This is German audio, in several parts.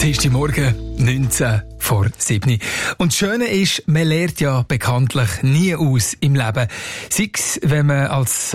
Dienstagmorgen, 19 vor 7. Und das Schöne ist, man lernt ja bekanntlich nie aus im Leben. Sei es, wenn man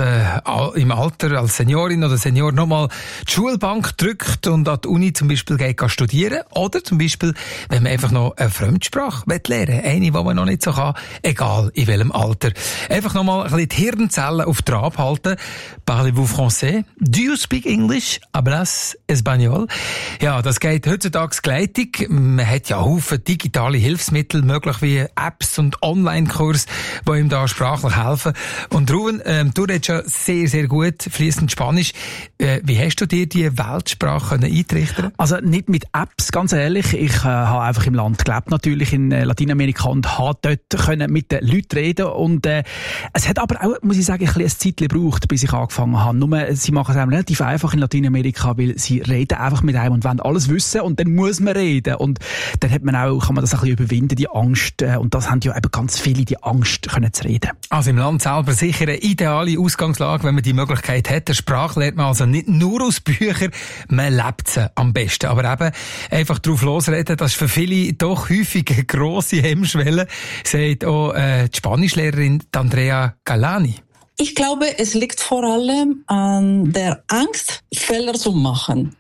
im Alter als Seniorin oder Senior nochmal die Schulbank drückt und an die Uni zum Beispiel geht studieren. Oder zum Beispiel, wenn man einfach noch eine Fremdsprache lernen will. Eine, die man noch nicht so kann, egal in welchem Alter. Einfach nochmal ein bisschen die Hirnzellen auf Trab halten. Parlez-vous français? Do you speak English? Hablas español? Ja, das geht heutzutage gleitig. Man hat ja Haufen digitale Hilfsmittel, möglich wie Apps und Online-Kurse, die ihm da sprachlich helfen. Und Ruben, du redest ja sehr, sehr gut fließend Spanisch. Wie hast du dir die Weltsprache eintrichtern? Also nicht mit Apps, ganz ehrlich. Ich habe einfach im Land gelebt, natürlich in Lateinamerika, und habe dort können mit den Leuten reden. Und es hat aber auch, muss ich sagen, ein Zeit gebraucht, bis ich angefangen habe. Nur, sie machen es einem relativ einfach in Lateinamerika, weil sie reden einfach mit einem und wollen alles wissen, und dann muss man reden. Und dann hat man auch, kann man das ein bisschen überwinden, die Angst. Und das haben ja eben ganz viele, die Angst, können zu reden. Also im Land selber sicher eine ideale Ausgangslage, wenn man die Möglichkeit hat. Der Sprache lernt man also nicht nur aus Büchern, man lebt sie am besten. Aber eben einfach drauf losreden, das ist für viele doch häufig eine grosse Hemmschwelle, sagt auch die Spanischlehrerin Andrea Galani. Ich glaube, es liegt vor allem an der Angst, Fehler zu machen.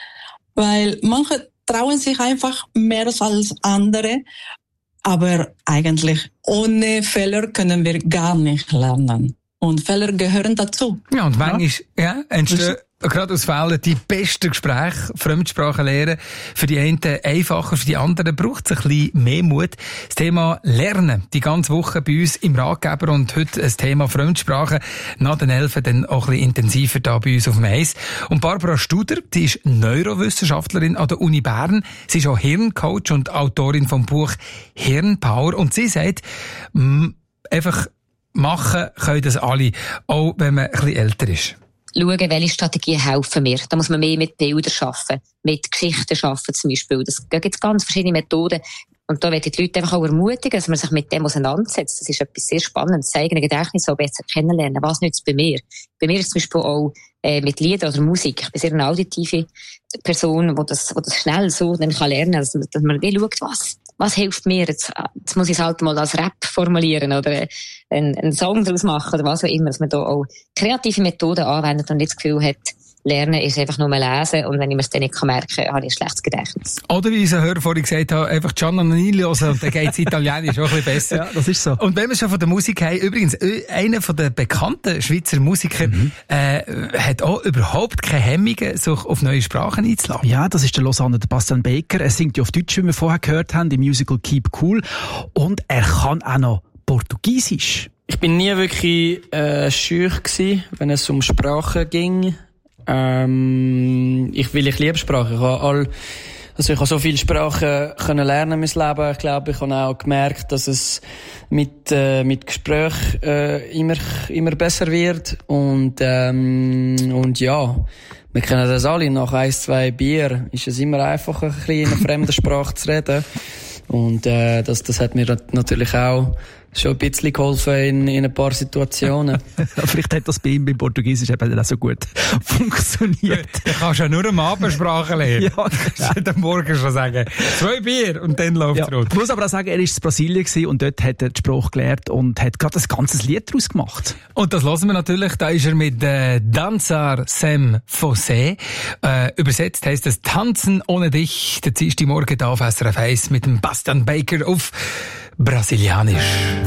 Weil manche trauen sich einfach mehr als andere. Aber eigentlich ohne Fehler können wir gar nicht lernen. Und Fehler gehören dazu. Ja, und manchmal entstehen gerade aus Fehlern die besten Gespräche, Fremdsprachen lernen. Für die einen einfacher, für die anderen braucht es ein bisschen mehr Mut. Das Thema Lernen, die ganze Woche bei uns im Ratgeber, und heute ein Thema Fremdsprachen. Nach den 11 dann auch ein bisschen intensiver da bei uns auf dem Eis. Und Barbara Studer, die ist Neurowissenschaftlerin an der Uni Bern. Sie ist auch Hirncoach und Autorin vom Buch Hirnpower. Und sie sagt, einfach machen können das alle, auch wenn man ein bisschen älter ist. Schauen, welche Strategien helfen mir. Da muss man mehr mit Bildern arbeiten, mit Geschichten arbeiten zum Beispiel. Das gibt ganz verschiedene Methoden. Und da werde ich die Leute einfach auch ermutigen, dass man sich mit dem auseinandersetzt. Das ist etwas sehr Spannendes. Das eigene Gedächtnis auch besser kennenlernen. Was nützt es bei mir? Bei mir ist es zum Beispiel auch mit Liedern oder Musik. Ich bin sehr eine auditive Person, die das schnell so dann kann lernen kann. Also, dass man wie schaut, was hilft mir? Jetzt muss ich es halt mal als Rap formulieren oder einen Song daraus machen oder was auch immer. Dass man da auch kreative Methoden anwendet und nicht das Gefühl hat, Lernen ist einfach nur lesen, und wenn ich mir es dann nicht merken kann, habe ich ein schlechtes Gedächtnis. Oder wie unser Hörer vorhin gesagt hat, einfach Gianna Nannini hören und dann geht es Italienisch auch ein bisschen besser. Ja, das ist so. Und wenn wir schon von der Musik haben, übrigens, einer von den bekannten Schweizer Musiker hat auch überhaupt keine Hemmungen, sich auf neue Sprachen einzulassen. Ja, das ist der Lausanne, der Bastian Baker. Er singt ja auf Deutsch, wie wir vorher gehört haben, im Musical Keep Cool. Und er kann auch noch Portugiesisch. Ich bin nie wirklich scheu gewesen, wenn es um Sprachen ging. Ich liebe Sprachen. Ich habe so viele Sprachen können lernen in meinem Leben. Ich glaube, ich habe auch gemerkt, dass es mit Gespräch immer besser wird. Und ja, wir kennen das alle. Nach 1-2 Bier ist es immer einfacher, ein bisschen in einer fremden Sprache zu reden. Und das hat mir natürlich auch schon ein bisschen geholfen in ein paar Situationen. Vielleicht hat das bei ihm beim Portugiesisch eben auch so gut funktioniert. Du kannst ja nur am Abend Sprache lernen. Ja, kannst du am Morgen schon sagen, 2 Bier und dann läuft es rot. Ich muss aber auch sagen, er war in Brasilien gewesen und dort hat er die Sprache gelernt und hat gerade ein ganzes Lied daraus gemacht. Und das hören wir natürlich, da ist er mit Dançar sem você. Übersetzt heisst es Tanzen ohne dich. Der Dienstagmorgen da auf SRF 1 mit dem Bastian Baker auf Brasilianisch.